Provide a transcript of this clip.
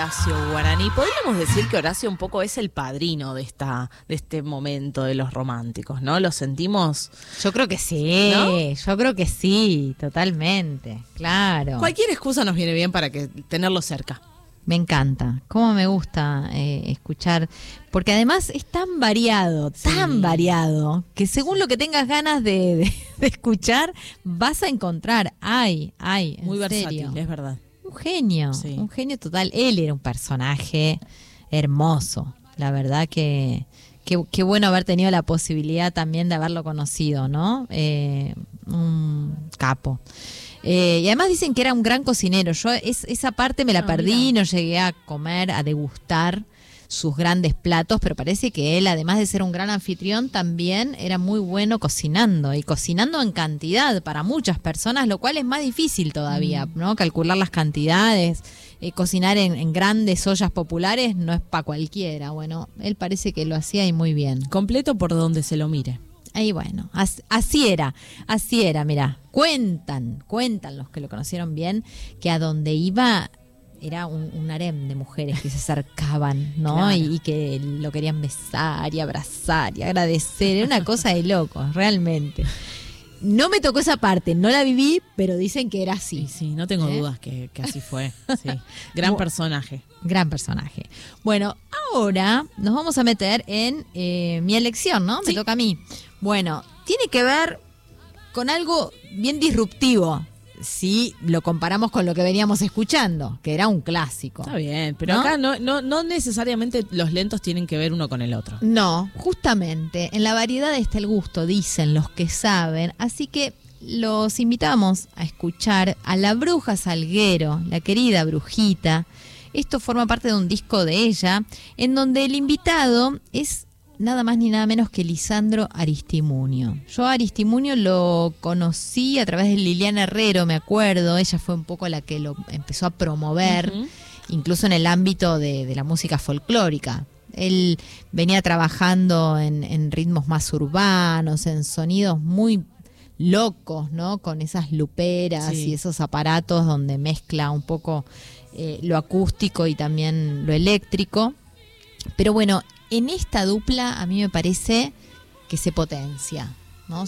Horacio Guaraní. Podríamos decir que Horacio un poco es el padrino de este momento de los románticos, ¿no? ¿Lo sentimos? Yo creo que sí, ¿no? Yo creo que sí, totalmente, claro. Cualquier excusa nos viene bien para tenerlo cerca. Me encanta, cómo me gusta escuchar, porque además es tan variado, que según lo que tengas ganas de escuchar, vas a encontrar. Muy versátil, es verdad. Un genio total. Él era un personaje hermoso, la verdad que qué bueno haber tenido la posibilidad también de haberlo conocido, ¿no? Un capo. Y además dicen que era un gran cocinero. Yo esa parte me la perdí, no llegué a comer, a degustar sus grandes platos, pero parece que él, además de ser un gran anfitrión, también era muy bueno cocinando, y cocinando en cantidad para muchas personas, lo cual es más difícil todavía, ¿no? Calcular las cantidades, cocinar en grandes ollas populares no es para cualquiera. Bueno, él parece que lo hacía y muy bien. Completo por donde se lo mire. Ahí bueno, así era, mirá, cuentan los que lo conocieron bien, que a donde iba era un harem de mujeres que se acercaban, ¿no? Claro. Y que lo querían besar y abrazar y agradecer, era una cosa de locos, realmente. No me tocó esa parte, no la viví, pero dicen que era así. Sí, no tengo dudas que así fue. Sí. Gran personaje. Bueno, ahora nos vamos a meter en mi elección, ¿no? Sí. Me toca a mí. Bueno, tiene que ver con algo bien disruptivo, si lo comparamos con lo que veníamos escuchando, que era un clásico. Está bien, pero ¿no? Acá no necesariamente los lentos tienen que ver uno con el otro. No, justamente, en la variedad está el gusto, dicen los que saben, así que los invitamos a escuchar a la Bruja Salguero, la querida Brujita. Esto forma parte de un disco de ella, en donde el invitado es nada más ni nada menos que Lisandro Aristimuño. Yo a Aristimuño lo conocí a través de Liliana Herrero, me acuerdo. Ella fue un poco la que lo empezó a promover, incluso en el ámbito de la música folclórica. Él venía trabajando en ritmos más urbanos, en sonidos muy locos, ¿no? Con esas luperas y esos aparatos donde mezcla un poco lo acústico y también lo eléctrico. Pero bueno, en esta dupla a mí me parece que se potencia.